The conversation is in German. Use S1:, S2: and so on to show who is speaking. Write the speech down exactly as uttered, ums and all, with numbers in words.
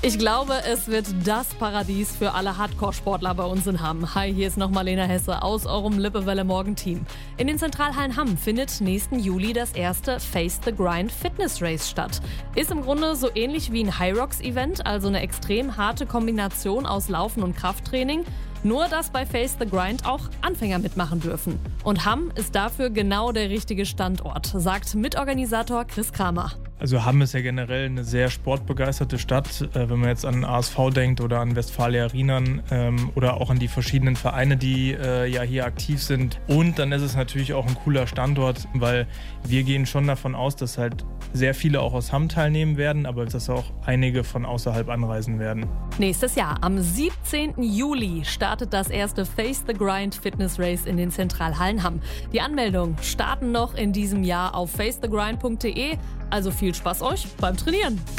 S1: Ich glaube, es wird das Paradies für alle Hardcore-Sportler bei uns in Hamm. Hi, hier ist nochmal Lena Hesse aus eurem Lippewelle-Morgen-Team. In den Zentralhallen Hamm findet nächsten Juli das erste Face the Grind Fitness Race statt. Ist im Grunde so ähnlich wie ein High-Rocks-Event, also eine extrem harte Kombination aus Laufen und Krafttraining. Nur, dass bei Face the Grind auch Anfänger mitmachen dürfen. Und Hamm ist dafür genau der richtige Standort, sagt Mitorganisator Chris Kramer.
S2: Also Hamm ist ja generell eine sehr sportbegeisterte Stadt, äh, wenn man jetzt an A S V denkt oder an Westfalia Rheinland ähm, oder auch an die verschiedenen Vereine, die äh, ja hier aktiv sind. Und dann ist es natürlich auch ein cooler Standort, weil wir gehen schon davon aus, dass halt sehr viele auch aus Hamm teilnehmen werden, aber dass auch einige von außerhalb anreisen werden.
S1: Nächstes Jahr, am siebzehnten Juli, startet das erste Face the Grind Fitness Race in den Zentralhallen Hamm. Die Anmeldungen starten noch in diesem Jahr auf face the grind punkt de, also viel Spaß euch beim Trainieren.